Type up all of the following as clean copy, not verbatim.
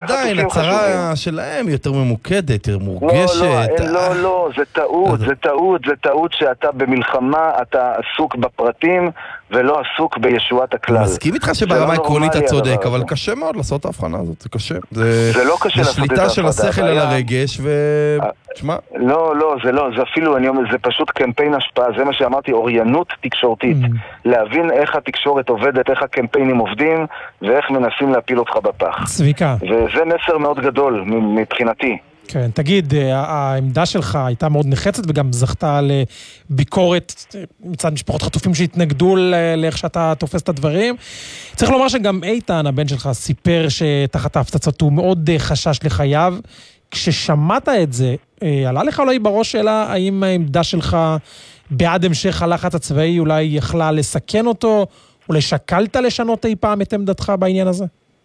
עדיין, הצרה שלהם יותר ממוקדת, יותר מורגשת. לא, זה טעות שאתה במלחמה, אתה עסוק בפרטים, ולא עסוק בישועת הכלל. אני מסכים איתך שברמה העקרונית אתה צודק, אבל קשה מאוד לעשות את ההבחנה הזאת, זה קשה. זה לא קשה לעשות את ההבחנה. זה שליטה של השכל על הרגש, תשמע. לא, זה אפילו, זה פשוט קמפיין השפעה, זה מה שאמרתי, אוריינות תקשורתית. להבין איך התקשורת עובדת, איך הקמפיינים עובדים, ואיך מנסים להפיל אותך בפח. צביקה. וזה מסר מאוד גדול מבחינתי. כן, תגיד, העמדה שלך הייתה מאוד נחצת וגם זכתה לביקורת מצד משפחות חטופים שהתנגדו לאיך שאתה תופס את הדברים. צריך לומר שגם איתן, הבן שלך, סיפר שתחת ההפצצות הוא מאוד חשש לחייו. כששמעת את זה, עלה לך אולי בראש שאלה, האם העמדה שלך בעד המשך הלחץ הצבאי אולי יכלה לסכן אותו, אולי שקלת לשנות אי פעם את עמדתך בעניין הזה?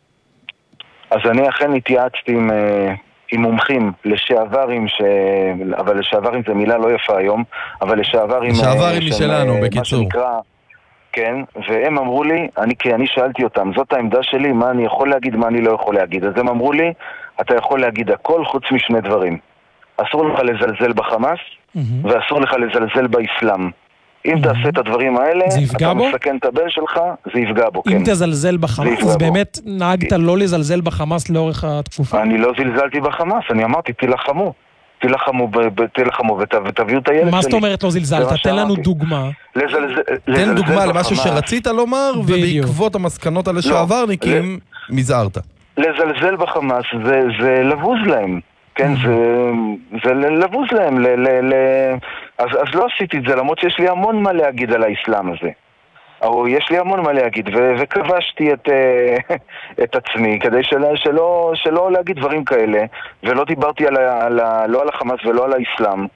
אז אני אכן התייעצתי עם מומחים, לשעברים, אבל לשעברים זה מילה לא יפה היום, אבל לשעברים משלנו, בקיצור. כן, והם אמרו לי, אני שאלתי אותם, זאת העמדה שלי, מה אני יכול להגיד, מה אני לא יכול להגיד. אז הם אמרו לי, אתה יכול להגיד הכל חוץ משני דברים. אסור לך לזלזל בחמאס, ואסור לך לזלזל באסלאם. אם תעשה את הדברים האלה, אתה מסכן את הבן שלך, זה יפגע בו, כן. אם תזלזל בחמאס, אז באמת נהגת לא לזלזל בחמאס לאורך התקופה? אני לא זלזלתי בחמאס, אני אמרתי, תילחמו ותביאו את הילד שלי. מה זאת אומרת לא זלזלת? תן לנו דוגמה. תן דוגמה למשהו שרצית לומר, ובעקבות המסקנות על לשעברניקים, מזערת. לזלזל בחמאס זה לבוז להם. כן, זה לבוז להם, אז לא עשיתי את זה, למרות שיש לי המון מה להגיד על האסלאם הזה. או יש לי המון מה להגיד, וכבשתי את עצמי, כדי שלא להגיד דברים כאלה, ולא דיברתי לא על החמאס ולא על האסלאם,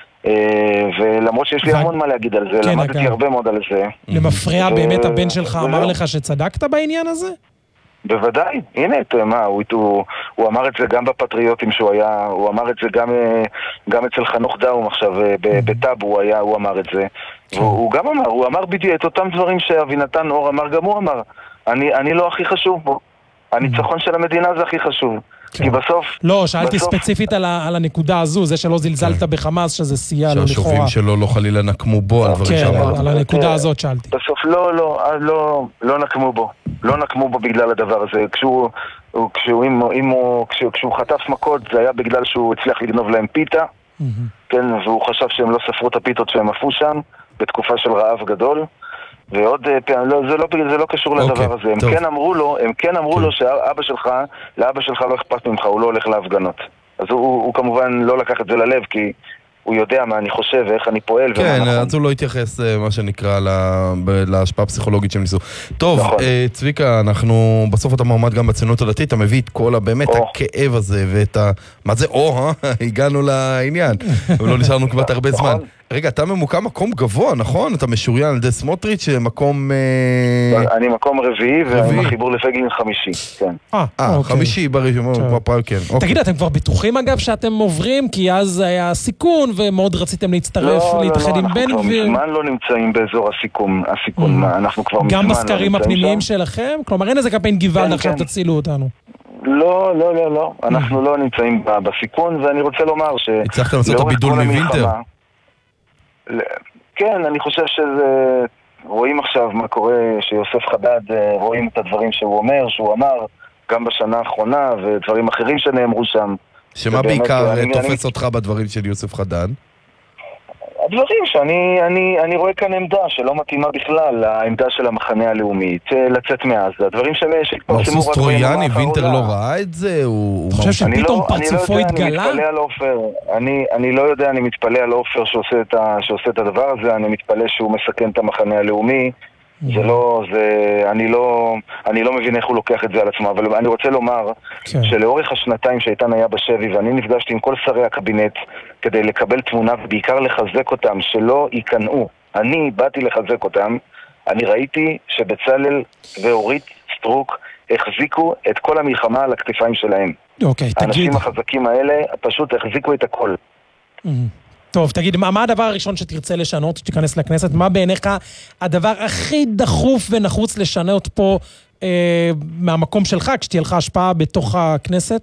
ולמרות שיש לי המון מה להגיד על זה, למדתי הרבה מאוד על זה. למפריע באמת הבן שלך אמר לך שצדקת בעניין הזה? בוודאי, הנה, הוא אמר את זה גם בפטריוטים שהוא היה, הוא אמר את זה גם אצל חנוך דאום עכשיו, בטאב הוא אמר את זה, והוא גם אמר, הוא אמר בדיוק את אותם דברים שאבינתן אור אמר, גם הוא אמר, אני לא הכי חשוב בו, הניצחון של המדינה זה הכי חשוב, כי בסוף... לא, שאלתי ספציפית על הנקודה הזו, זה שלא זלזלת בחמאס, שזה סייע לו לכאורה. שהשופים שלו לא חלילה נקמו בו, על דברים שאמרת. על הנקודה הזאת שאלתי. בסוף לא נקמו בו. לא נקמו בו בגלל הדבר הזה. כשהוא חטף מכות, זה היה בגלל שהוא הצליח לגנוב להם פיתה, כן, והוא חשב שהם לא ספרו את הפיתות שהם עפו שם, בתקופה של רעב גדול, ועוד פעם, זה לא קשור לדבר הזה. הם כן אמרו לו לאבא שלך לא אכפת ממך, הוא לא הולך להפגנות. אז הוא כמובן לא לקח את זה ללב, כי הוא יודע מה אני חושב ואיך אני פועל. כן, אז הוא לא התייחס, מה שנקרא, להשפעה הפסיכולוגית שהם ניסו. טוב, צביקה, אנחנו, בסוף אתה מועמד גם בציונות הדתית, אתה מביא את כל באמת הכאב הזה, ואת מה זה, הגענו לעניין, ולא נשארנו כבר הרבה זמן. רגע, אתה ממוקם מקום גבוה, נכון? אתה משוריין על ידי סמוטריץ' מקום... אני מקום רביעי, ועם החיבור לפגין חמישי, כן. חמישי בראשון, כן. תגיד, אתם כבר בטוחים אגב שאתם עוברים, כי אז היה סיכון, ומאוד רציתם להצטרף, להתאחד עם בן גביר? אנחנו כבר מזמן לא נמצאים באזור הסיכון, אנחנו כבר מזמן לא נמצאים שם. גם בסקרים הפנימיים שלכם? כלומר, אין איזה קמפיין גוואלד, עכשיו תצילו אותנו. לא, אנחנו לא נמצאים בסיכון, ואני רוצה לומר ש... הצלחתם לעשות את הבידול מווינטר? כן, אני חושב שזה... רואים עכשיו מה קורה, שיוסף חדד, רואים את הדברים שהוא אומר, שהוא אמר, גם בשנה האחרונה, ודברים אחרים שנאמרו שם. שמה בעיקר תופס אותך בדברים של יוסף חדד? הדברים שאני רואה כאן עמדה שלא מתאימה בכלל לעמדה של המחנה הלאומי, לצאת מעזה, הדברים שהתפרסמו רק טרויאני, וינטר לא ראה את זה? הוא חושב שפתאום פרצופו התגלה? אני לא יודע, אני מתפלא על עופר שעושה את הדבר הזה, אני מתפלא שהוא מסכן את המחנה הלאומי, אני לא מבין איך הוא לוקח את זה על עצמו, אבל אני רוצה לומר שלאורך השנתיים שאיתן היה בשבי, ואני נפגשתי עם כל שרי הקבינט כדי לקבל תמונה ובעיקר לחזק אותם, שלא ייכנעו. אני באתי לחזק אותם, אני ראיתי שבצלאל ואורית סטרוק החזיקו את כל המלחמה על הכתפיים שלהם. האנשים החזקים האלה פשוט החזיקו את הכל. טוב, תגיד, מה הדבר הראשון שתרצה לשנות, שתיכנס לכנסת? מה בעיניך הדבר הכי דחוף ונחוץ לשנות פה מהמקום שלך, כשתהיה לך השפעה בתוך הכנסת?